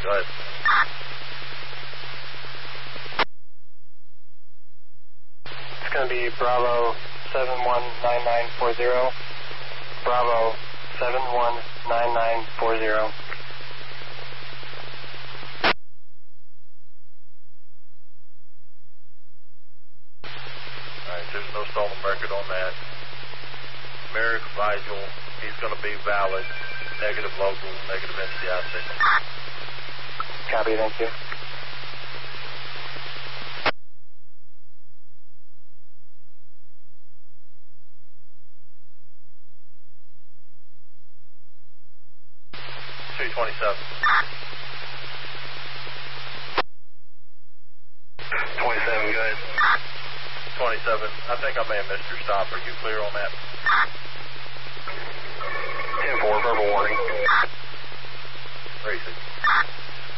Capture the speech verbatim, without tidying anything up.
Go ahead. It's going to be Bravo seven one nine nine four zero. Bravo seven one nine nine four zero. Alright, there's no stolen record on that. Merrick Vigil, he's going to be valid. Negative local, negative N C I signal. Copy, thank you. two twenty-seven. twenty-seven, go ahead. twenty-seven, I think I may have missed your stop. Are you clear on that? ten four, verbal warning. Racing.